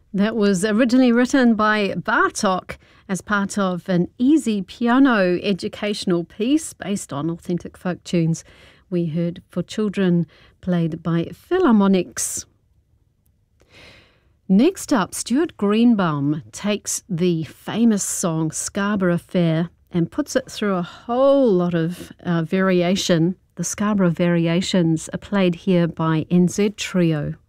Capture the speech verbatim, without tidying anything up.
That was originally written by Bartók as part of an easy piano educational piece based on authentic folk tunes. We heard For Children, played by Philharmonics. Next up, Stuart Greenbaum takes the famous song Scarborough Fair and puts it through a whole lot of uh, variation. The Scarborough Variations are played here by N Z Trio.